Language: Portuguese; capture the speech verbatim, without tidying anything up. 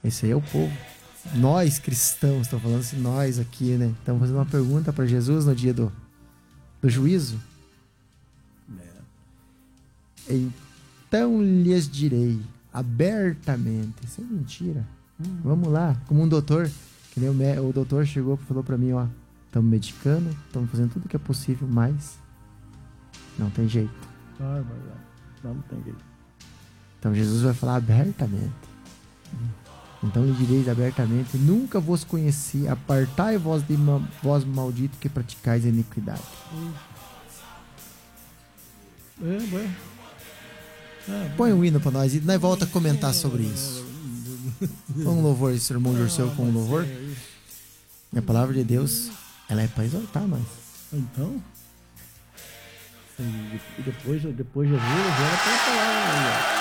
Esse aí é o povo. Nós, cristãos, estão falando assim, nós aqui, né? Estamos fazendo uma pergunta para Jesus no dia do, do juízo. É. Então lhes direi abertamente. Isso é mentira. Hum. Vamos lá, como um doutor. Que nem o, o doutor chegou e falou para mim, ó. Estamos medicando, estamos fazendo tudo que é possível, mas não tem jeito. Ah, não, não tem jeito. Então Jesus vai falar abertamente. Hum. Então lhe direis abertamente, nunca vos conheci, apartai-vos de ma- vós maldito que praticais a iniquidade. É, é. É, Põe um hino para nós e nós volta a comentar sobre isso. Um louvor, esse irmão Jorceu com um louvor. E a palavra de Deus, ela é para exortar nós. Então, e depois, depois Jesus, era para falar.